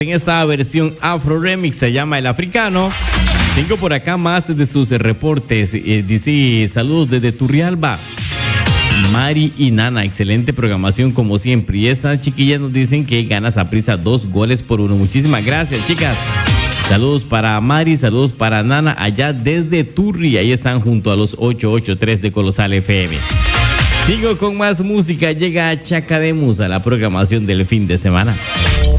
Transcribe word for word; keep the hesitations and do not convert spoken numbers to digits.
En esta versión Afro Remix se llama El Africano. Tengo por acá más de sus reportes. Eh, dice, saludos desde Turrialba. Mari y Nana, excelente programación como siempre. Y estas chiquillas nos dicen que gana Saprissa dos goles por uno. Muchísimas gracias, chicas. Saludos para Mari, saludos para Nana allá desde Turri. Ahí están junto a los ocho ocho tres de Colosal F M. Sigo con más música. Llega Chaca de Musa, la programación del fin de semana.